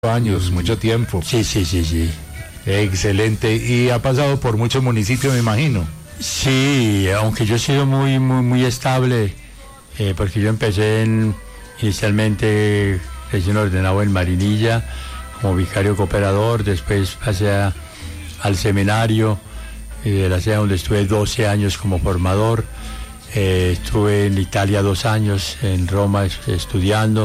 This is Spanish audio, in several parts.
años, mucho tiempo. Sí. Excelente. Y ha pasado por muchos municipios, me imagino. Sí, aunque yo he sido muy estable, porque yo empecé inicialmente recién ordenado en Marinilla como vicario cooperador, después pasé al seminario de la sede donde estuve 12 años como formador, estuve en Italia 2 años, en Roma estudiando,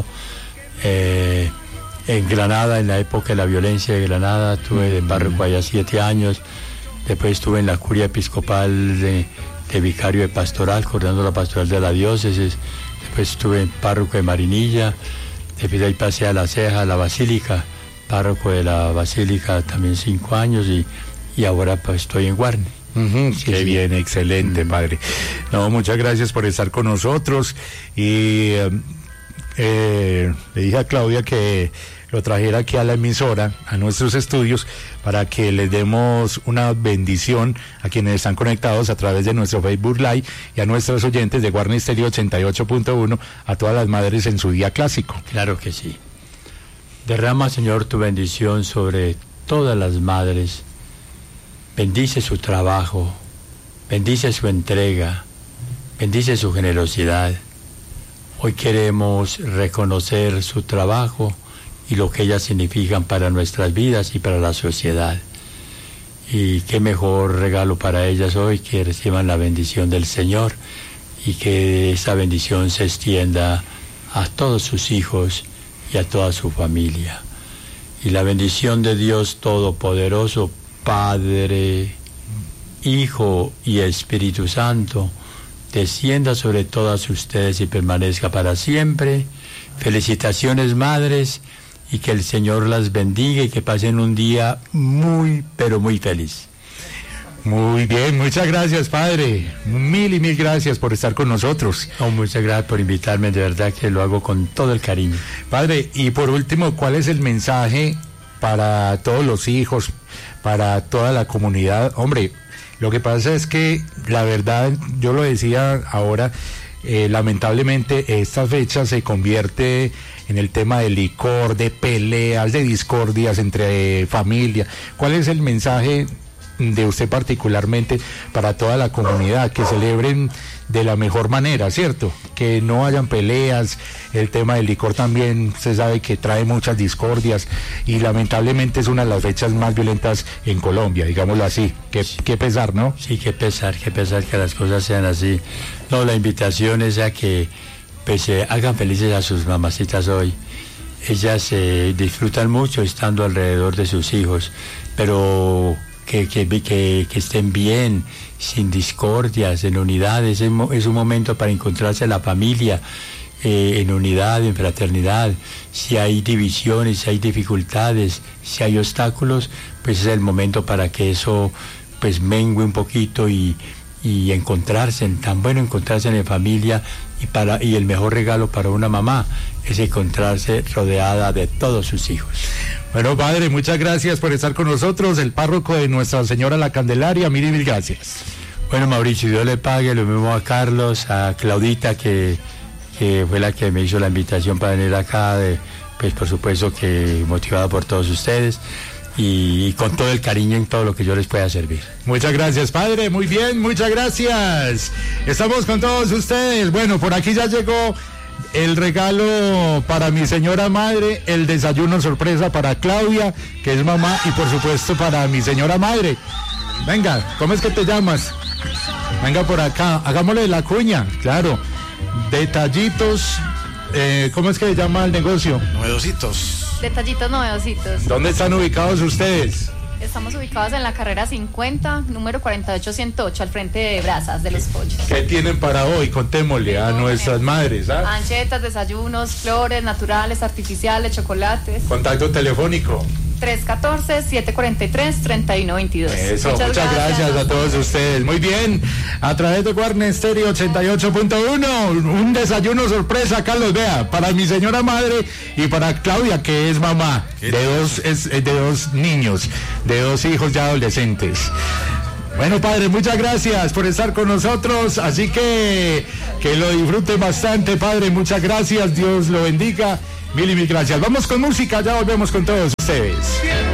en Granada, en la época de la violencia de Granada, estuve de párroco allá 7 años, después estuve en la curia episcopal de vicario de pastoral, coordinando la pastoral de la diócesis, después estuve en párroco de Marinilla, después de ahí pasé a La Ceja, a la Basílica, párroco de la Basílica también 5 años y ahora pues estoy en Guarne. Qué bien, excelente, padre. No, muchas gracias por estar con nosotros y le dije a Claudia que lo trajera aquí a la emisora, a nuestros estudios, para que les demos una bendición a quienes están conectados a través de nuestro Facebook Live y a nuestros oyentes de Guarne Estéreo 88.1, a todas las madres en su día clásico. Claro que sí. Derrama, Señor, tu bendición sobre todas las madres. Bendice su trabajo, bendice su entrega, bendice su generosidad. Hoy queremos reconocer su trabajo y lo que ellas significan para nuestras vidas y para la sociedad. Y qué mejor regalo para ellas hoy que reciban la bendición del Señor y que esa bendición se extienda a todos sus hijos y a toda su familia. Y la bendición de Dios Todopoderoso, Padre, Hijo y Espíritu Santo, descienda sobre todas ustedes y permanezca para siempre. Felicitaciones, madres, y que el Señor las bendiga y que pasen un día muy, pero muy feliz. Muy bien, muchas gracias, padre. Mil y mil gracias por estar con nosotros. No, muchas gracias por invitarme, de verdad que lo hago con todo el cariño. Padre, y por último, ¿cuál es el mensaje para todos los hijos, para toda la comunidad? Hombre, lo que pasa es que la verdad, yo lo decía ahora, lamentablemente esta fecha se convierte en el tema de licor, de peleas, de discordias entre familia. ¿Cuál es el mensaje de usted particularmente para toda la comunidad? Que celebren de la mejor manera, ¿cierto? Que no hayan peleas. El tema del licor también se sabe que trae muchas discordias y lamentablemente es una de las fechas más violentas en Colombia, digámoslo así. Qué pesar, ¿no? Sí, qué pesar que las cosas sean así. No, la invitación es a que pues hagan felices a sus mamacitas hoy. Ellas disfrutan mucho estando alrededor de sus hijos, pero que estén bien, sin discordias, en unidad. Es un momento para encontrarse la familia en unidad, en fraternidad. Si hay divisiones, si hay dificultades, si hay obstáculos, pues es el momento para que eso pues mengue un poquito y encontrarse, tan bueno encontrarse en familia, y el mejor regalo para una mamá es encontrarse rodeada de todos sus hijos. Bueno, padre, muchas gracias por estar con nosotros, el párroco de Nuestra Señora la Candelaria. Mil gracias. Bueno, Mauricio, Dios le pague, lo mismo a Carlos, a Claudita, que fue la que me hizo la invitación para venir acá, pues por supuesto que motivada por todos ustedes, y con todo el cariño en todo lo que yo les pueda servir. Muchas gracias, padre. Muy bien, muchas gracias. Estamos con todos ustedes. Bueno, por aquí ya llegó el regalo para mi señora madre, el desayuno sorpresa para Claudia, que es mamá, y por supuesto para mi señora madre. Venga, ¿cómo es que te llamas? Venga por acá, hagámosle la cuña, claro. Detallitos, ¿cómo es que se llama el negocio? Novedositos. Detallitos novedositos. ¿Dónde están ubicados ustedes? Estamos ubicados en la carrera 50, número 48108, al frente de Brasas de los Pollos. ¿Qué tienen para hoy? Contémosle a nuestras madres. Anchetas, desayunos, flores, naturales, artificiales, chocolates. Contacto telefónico. 314-743-3122. Eso, muchas gracias a todos ustedes. Muy bien, a través de Guarne Estéreo 88.1, un desayuno sorpresa, Carlos, vea, para mi señora madre y para Claudia, que es mamá de dos niños, de 2 hijos ya adolescentes. Bueno, padre, muchas gracias por estar con nosotros, así que lo disfruten bastante, padre, muchas gracias, Dios lo bendiga. Mil y mil gracias. Vamos con música, ya volvemos con todos ustedes.